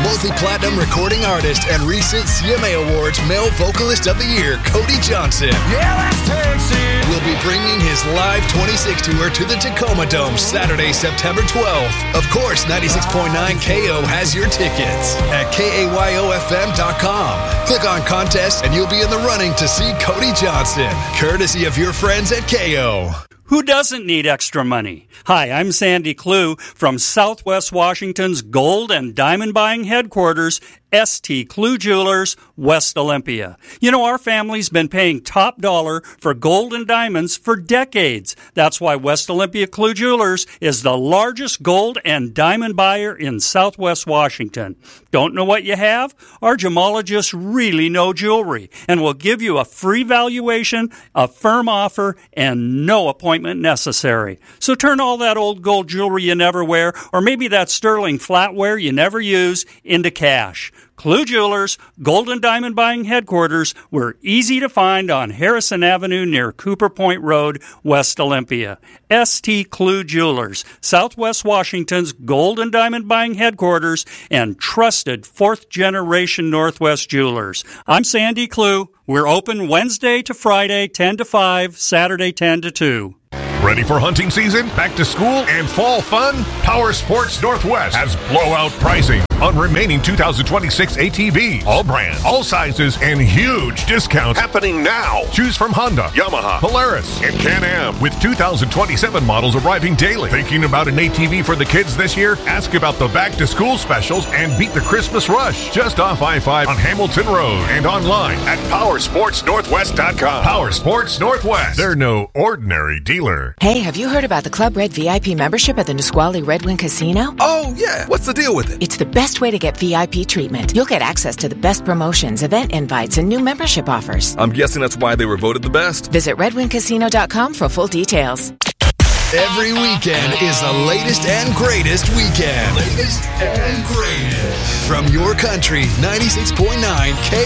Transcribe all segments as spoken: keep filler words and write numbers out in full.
multi-platinum recording artist and recent C M A Awards Male Vocalist of the Year, Cody Johnson, Yeah, that's Texas. will be bringing his live twenty-six tour to the Tacoma Dome Saturday, September twelfth. Of course, ninety-six point nine K O has your tickets at K A Y O F M dot com. Click on contest and you'll be in the running to see Cody Johnson, courtesy of your friends at K O. Who doesn't need extra money? Hi, I'm Sandy Clue from Southwest Washington's gold and diamond buying headquarters, S T Clue Jewelers, West Olympia. You know, our family's been paying top dollar for gold and diamonds for decades. That's why West Olympia Clue Jewelers is the largest gold and diamond buyer in Southwest Washington. Don't know what you have? Our gemologists really know jewelry and will give you a free valuation, a firm offer, and no appointment necessary. So turn all that old gold jewelry you never wear, or maybe that sterling flatware you never use, into cash. Clue Jewelers, Gold and Diamond Buying Headquarters, we're easy to find on Harrison Avenue near Cooper Point Road, West Olympia. S T Clue Jewelers, Southwest Washington's Gold and Diamond Buying Headquarters and trusted fourth-generation Northwest Jewelers. I'm Sandy Clue. We're open Wednesday to Friday, ten to five, Saturday, ten to two. Ready for hunting season, back to school, and fall fun? Power Sports Northwest has blowout pricing on remaining two thousand twenty-six A T Vs. All brands, all sizes, and huge discounts happening now. Choose from Honda, Yamaha, Polaris, and Can-Am with two thousand twenty-seven models arriving daily. Thinking about an A T V for the kids this year? Ask about the back-to-school specials and beat the Christmas rush. Just off I five on Hamilton Road and online at power sports northwest dot com. Power Sports Northwest. They're no ordinary dealer. Hey, have you heard about the Club Red V I P membership at the Nisqually Red Wing Casino? Oh, yeah. What's the deal with it? It's the best way to get V I P treatment. You'll get access to the best promotions, event invites, and new membership offers. I'm guessing that's why they were voted the best. Visit red wing casino dot com for full details. Every weekend is the latest and greatest weekend. Latest and greatest. From your country, ninety-six point nine K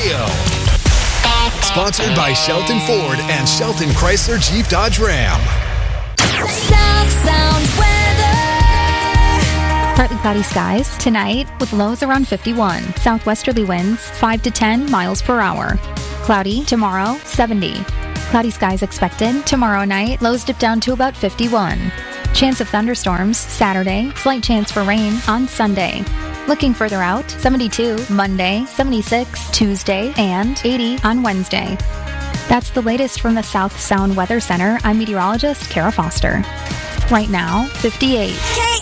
O. Sponsored by Shelton Ford and Shelton Chrysler Jeep Dodge Ram. South Sound weather. Partly cloudy skies tonight with lows around fifty-one. Southwesterly winds five to ten miles per hour. Cloudy tomorrow, seventy. Cloudy skies expected tomorrow night. Lows dip down to about fifty-one. Chance of thunderstorms Saturday. Slight chance for rain on Sunday. Looking further out, seventy-two Monday, seventy-six Tuesday, and eighty on Wednesday. That's the latest from the South Sound Weather Center. I'm meteorologist Kara Foster. Right now, fifty-eight. K